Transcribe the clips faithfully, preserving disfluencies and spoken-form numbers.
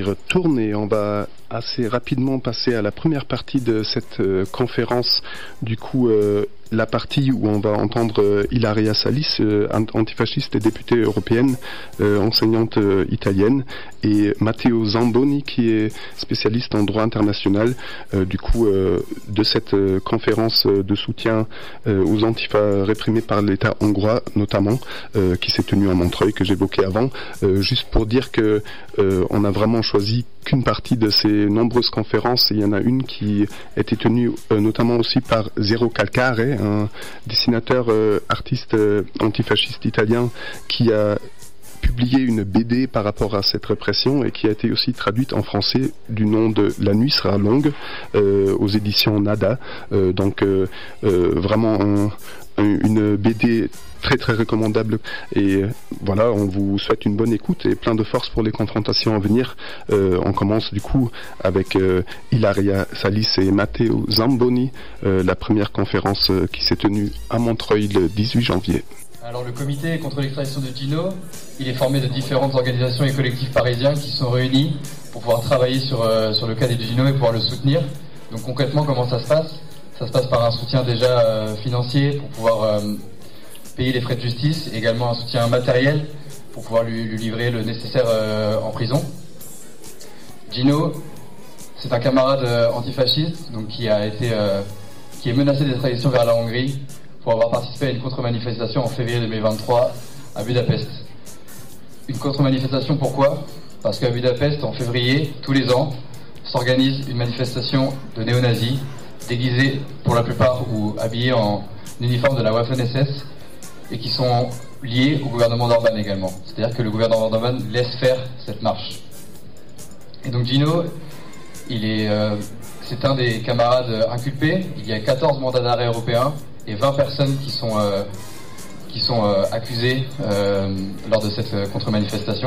retourne et on va assez rapidement passer à la première partie de cette euh, conférence. Du coup, euh, la partie où on va entendre euh, Ilaria Salis, euh, antifasciste et députée européenne, euh, enseignante euh, italienne, et Matteo Zamboni, qui est spécialiste en droit international, euh, du coup, euh, de cette euh, conférence euh, de soutien euh, aux antifas réprimés par l'État hongrois, notamment, euh, qui s'est tenue à Montreuil, que j'évoquais avant, euh, juste pour dire que euh, on a vraiment choisi qu'une partie de ces nombreuses conférences, et il y en a une qui était tenue euh, notamment aussi par Zero Calcare, un dessinateur euh, artiste euh, antifasciste italien qui a publié une B D par rapport à cette répression et qui a été aussi traduite en français du nom de La nuit sera longue euh, aux éditions Nada. Euh, donc euh, euh, vraiment un, un, une B D très très recommandable, et voilà, on vous souhaite une bonne écoute et plein de force pour les confrontations à venir. Euh, on commence du coup avec euh, Ilaria Salis et Matteo Zamboni, euh, la première conférence euh, qui s'est tenue à Montreuil le dix-huit janvier. Alors le comité contre l'extradition de Gino, il est formé de différentes organisations et collectifs parisiens qui sont réunis pour pouvoir travailler sur, euh, sur le cas de Gino et pouvoir le soutenir. Donc concrètement, comment ça se passe? Ça se passe par un soutien déjà euh, financier pour pouvoir euh, payer les frais de justice, et également un soutien matériel pour pouvoir lui, lui livrer le nécessaire euh, en prison. Gino, c'est un camarade euh, antifasciste donc qui a été euh, qui est menacé d'extradition vers la Hongrie pour avoir participé à une contre-manifestation en février deux mille vingt-trois à Budapest. Une contre-manifestation, pourquoi? Parce qu'à Budapest, en février, tous les ans, s'organise une manifestation de néo-nazis déguisés pour la plupart ou habillés en uniforme de la Waffen-S S et qui sont liés au gouvernement d'Orban également. C'est-à-dire que le gouvernement d'Orban laisse faire cette marche. Et donc Gino, il est, euh, c'est un des camarades inculpés. Il y a quatorze mandats d'arrêt européens et vingt personnes qui sont, euh, qui sont euh, accusées euh, lors de cette euh, contre-manifestation.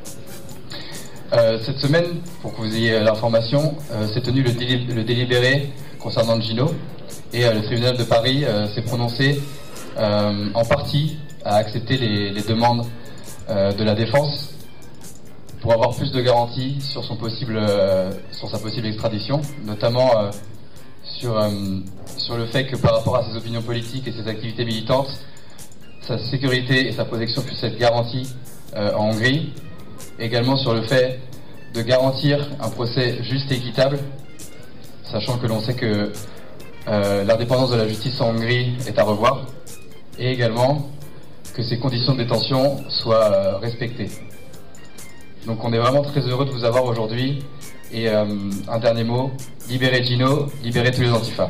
Euh, cette semaine, pour que vous ayez l'information, euh, s'est tenu le, délib- le délibéré concernant Gino, et euh, le tribunal de Paris euh, s'est prononcé euh, en partie à accepter les, les demandes euh, de la défense pour avoir plus de garanties sur, son possible, euh, sur sa possible extradition, notamment euh, sur, euh, sur le fait que par rapport à ses opinions politiques et ses activités militantes, sa sécurité et sa protection puissent être garanties euh, en Hongrie. Également sur le fait de garantir un procès juste et équitable, sachant que l'on sait que euh, l'indépendance de la justice en Hongrie est à revoir, et également que ces conditions de détention soient euh, respectées. Donc on est vraiment très heureux de vous avoir aujourd'hui, et euh, un dernier mot, libérez Gino, libérez tous les antifas.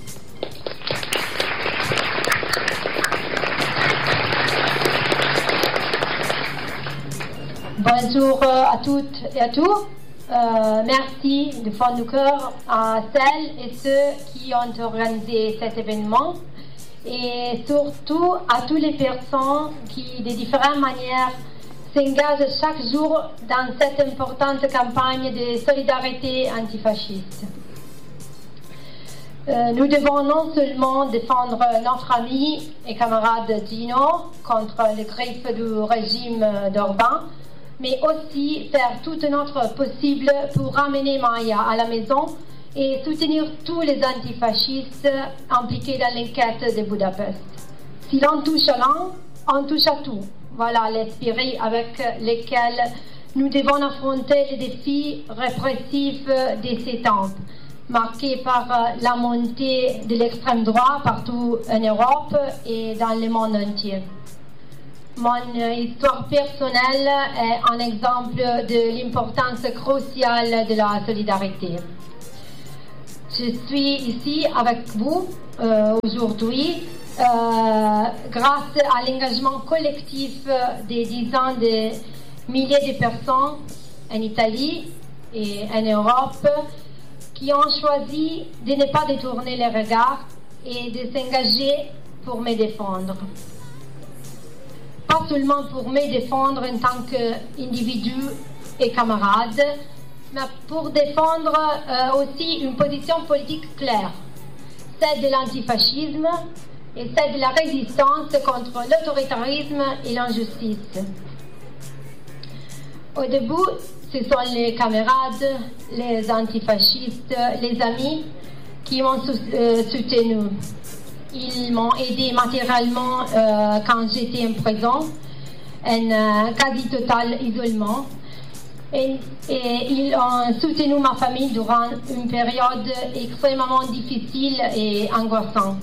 Bonjour à toutes et à tous. Euh, merci du fond du cœur à celles et ceux qui ont organisé cet événement, et surtout à toutes les personnes qui, de différentes manières, s'engagent chaque jour dans cette importante campagne de solidarité antifasciste. Euh, nous devons non seulement défendre notre ami et camarade Gino contre les griffes du régime d'Orban, mais aussi faire tout notre possible pour ramener Maya à la maison et soutenir tous les antifascistes impliqués dans l'enquête de Budapest. Si l'on touche à l'un, on touche à tout. Voilà l'esprit avec lequel nous devons affronter les défis répressifs de ces temps, marqués par la montée de l'extrême droite partout en Europe et dans le monde entier. Mon histoire personnelle est un exemple de l'importance cruciale de la solidarité. Je suis ici avec vous euh, aujourd'hui euh, grâce à l'engagement collectif des dizaines de milliers de personnes en Italie et en Europe qui ont choisi de ne pas détourner les regards et de s'engager pour me défendre. Pas seulement pour me défendre en tant qu'individu et camarade, mais pour défendre euh, aussi une position politique claire, celle de l'antifascisme et celle de la résistance contre l'autoritarisme et l'injustice. Au début, ce ce sont les camarades, les antifascistes, les amis qui m'ont soutenu. Ils m'ont aidé matériellement euh, quand j'étais en prison, en euh, quasi total isolement. Et, et ils ont soutenu ma famille durant une période extrêmement difficile et angoissante.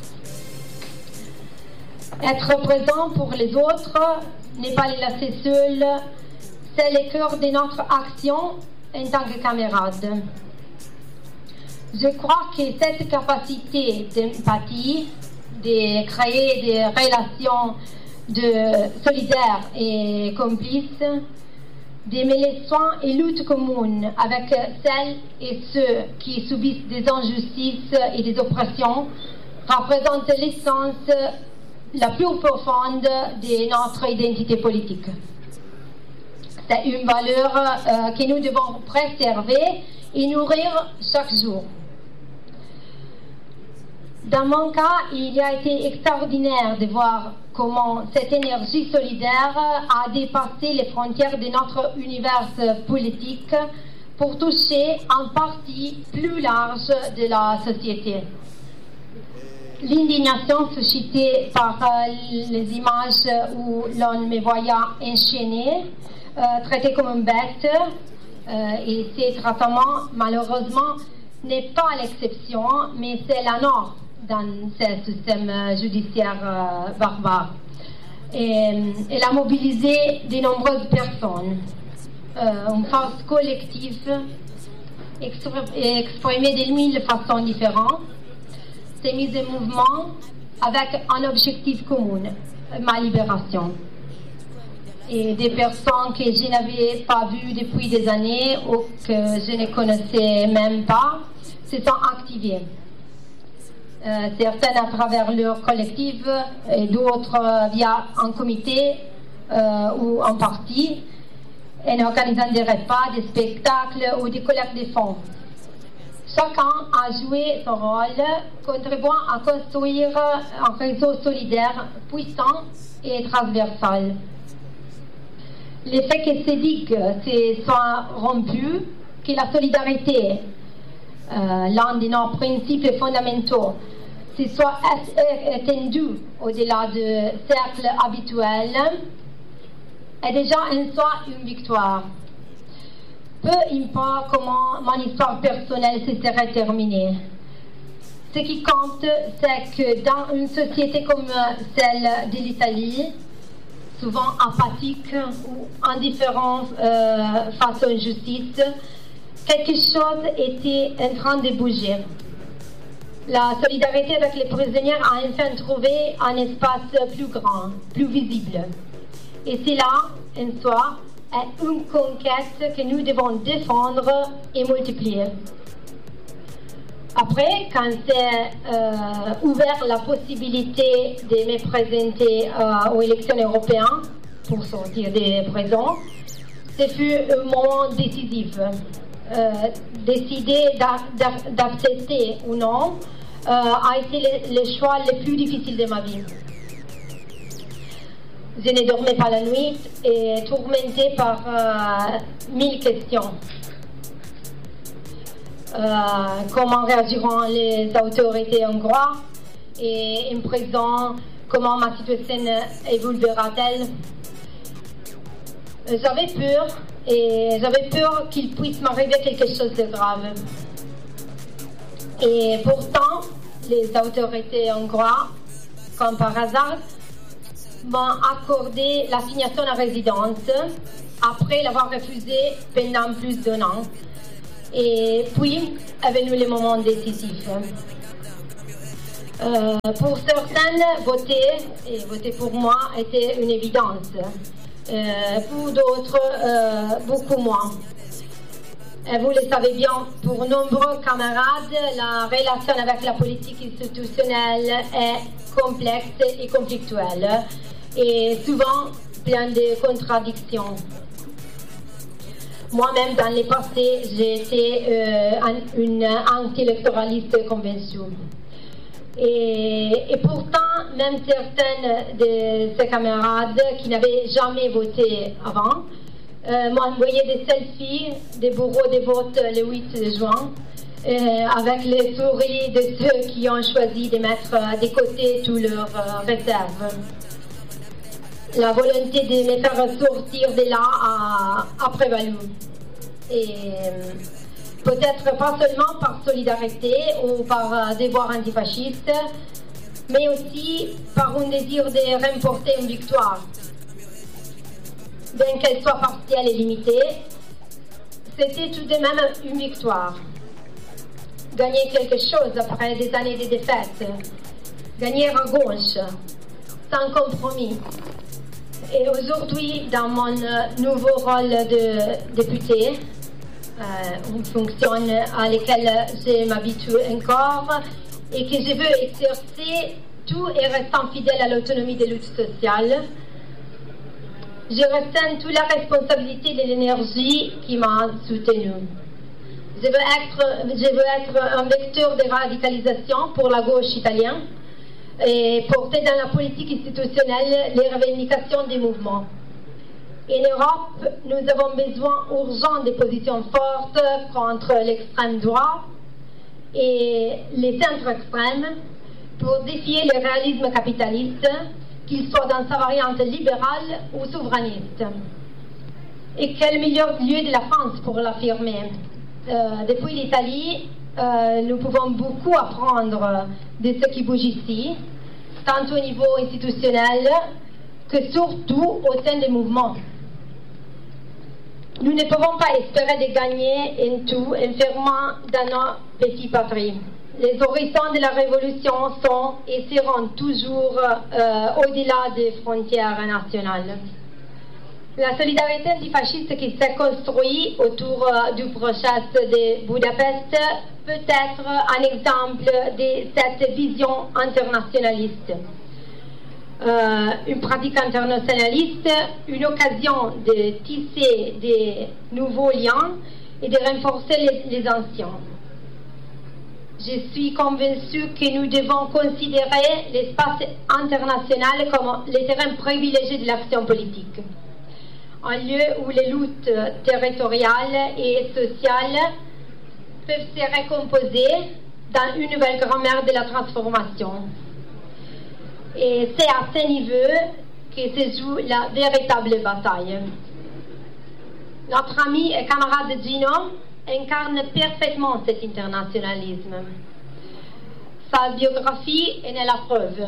Être présent pour les autres, ne pas les laisser seuls, c'est le cœur de notre action en tant que camarades. Je crois que cette capacité d'empathie, de créer des relations de solidaires et complices, de mêler soins et luttes communes avec celles et ceux qui subissent des injustices et des oppressions, représente l'essence la plus profonde de notre identité politique. C'est une valeur euh, que nous devons préserver et nourrir chaque jour. Dans mon cas, il a été extraordinaire de voir comment cette énergie solidaire a dépassé les frontières de notre univers politique pour toucher en partie plus large de la société. L'indignation suscitée par les images où l'on me voyait enchaîné, euh, traité comme une bête, euh, et ces traitements, malheureusement, n'est pas l'exception, mais c'est la norme dans ce système judiciaire euh, barbare. Et elle a mobilisé de nombreuses personnes, euh, une force collective exprimée de mille façons différentes, s'est mise en mouvement avec un objectif commun, ma libération. Et des personnes que je n'avais pas vues depuis des années ou que je ne connaissais même pas se sont activées. Euh, certaines à travers leur collectif et d'autres via un comité euh, ou un parti, en organisant des repas, des spectacles ou des collectes de fonds. Chacun a joué son rôle, contribuant à construire un réseau solidaire puissant et transversal. Le fait que ces digues se soient rompues, que la solidarité, euh, l'un de nos principes fondamentaux, se soit étendue au-delà du cercle habituel, est déjà en soi une victoire. Peu importe comment mon histoire personnelle se serait terminée. Ce qui compte, c'est que dans une société comme celle de l'Italie, souvent apathique ou indifférente euh, face à l'injustice, quelque chose était en train de bouger. La solidarité avec les prisonniers a enfin trouvé un espace plus grand, plus visible. Et cela, en soi, est une conquête que nous devons défendre et multiplier. Après, quand c'est euh, ouvert la possibilité de me présenter euh, aux élections européennes pour sortir des prisons, ce fut un moment décisif. Euh, décider d'accepter ou non euh, a été le, le choix le plus difficile de ma vie. Je ne dormais pas la nuit et tourmentée par euh, mille questions. Euh, comment réagiront les autorités hongroises et en prison, comment ma situation évoluera-t-elle? J'avais peur et j'avais peur qu'il puisse m'arriver quelque chose de grave. Et pourtant, les autorités hongroises, comme par hasard, m'ont accordé l'assignation à résidence après l'avoir refusé pendant plus d'un an. Et puis est venu le moment décisif. Euh, pour certaines, voter, et voter pour moi était une évidence. Euh, pour d'autres, euh, beaucoup moins. Et vous le savez bien, pour nombreux camarades, la relation avec la politique institutionnelle est complexe et conflictuelle, et souvent pleine de contradictions. Moi-même, dans le passé, j'ai été euh, une anti-électoraliste convaincue. Et, et pourtant, même certaines de ces camarades qui n'avaient jamais voté avant euh, m'ont envoyé des selfies des bureaux de vote le huit juin, euh, avec les souris de ceux qui ont choisi de mettre de côté toutes leurs euh, réserves. La volonté de me faire sortir de là a, a prévalu. Et peut-être pas seulement par solidarité ou par devoir antifasciste, mais aussi par un désir de remporter une victoire. Bien qu'elle soit partielle et limitée, c'était tout de même une victoire. Gagner quelque chose après des années de défaites, gagner à gauche, sans compromis. Et aujourd'hui, dans mon nouveau rôle de député, euh, une fonction à laquelle je m'habitue encore et que je veux exercer tout et restant fidèle à l'autonomie des luttes sociales, je ressens toute la responsabilité de l'énergie qui m'a soutenue. Je veux être, je veux être un vecteur de radicalisation pour la gauche italienne et porter dans la politique institutionnelle les revendications des mouvements. En Europe, nous avons besoin urgent de positions fortes contre l'extrême droite et les centres extrêmes pour défier le réalisme capitaliste, qu'il soit dans sa variante libérale ou souverainiste. Et quel meilleur lieu de la France pour l'affirmer. Euh, depuis l'Italie, euh, nous pouvons beaucoup apprendre de ce qui bouge ici, tant au niveau institutionnel que surtout au sein des mouvements. Nous ne pouvons pas espérer de gagner en tout en fermant dans nos petites patries. Les horizons de la révolution sont et seront toujours euh, au-delà des frontières nationales. La solidarité antifasciste qui s'est construite autour euh, du procès de Budapest peut être un exemple de cette vision internationaliste. Euh, une pratique internationaliste, une occasion de tisser des nouveaux liens et de renforcer les, les anciens. Je suis convaincue que nous devons considérer l'espace international comme le terrain privilégié de l'action politique. Un lieu où les luttes territoriales et sociales peuvent se recomposer dans une nouvelle grammaire de la transformation. Et c'est à ce niveau que se joue la véritable bataille. Notre ami et camarade Gino incarne parfaitement cet internationalisme. Sa biographie en est la preuve.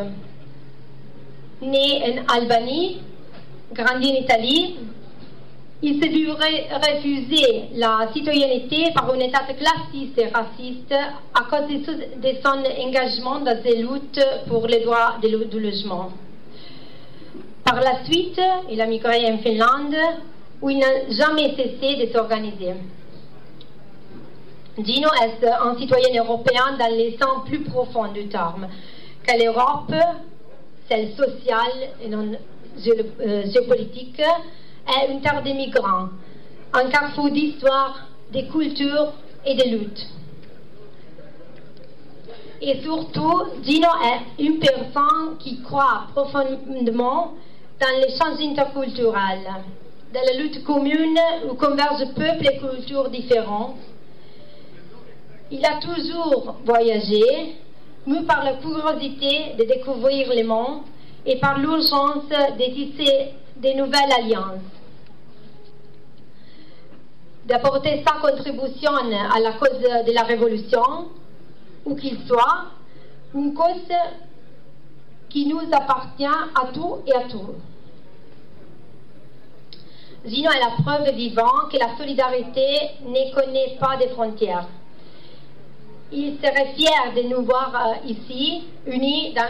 Né en Albanie, grandi en Italie, il s'est vu refuser la citoyenneté par un État classiste et raciste à cause de son engagement dans les luttes pour les droits du logement. Par la suite, il a migré en Finlande, où il n'a jamais cessé de s'organiser. Gino est un citoyen européen dans le sens plus profond du terme, que l'Europe, celle sociale et non géopolitique, est une terre des migrants, un carrefour d'histoire, de culture et de lutte. Et surtout, Gino est une personne qui croit profondément dans l'échange interculturel, dans la lutte commune où convergent peuples et cultures différentes. Il a toujours voyagé, mû par la curiosité de découvrir le monde et par l'urgence de tisser de nouvelles alliances, d'apporter sa contribution à la cause de la révolution, où qu'il soit, une cause qui nous appartient à tous et à tous. Gino est la preuve vivante que la solidarité ne connaît pas de frontières. Il serait fier de nous voir euh, ici, unis dans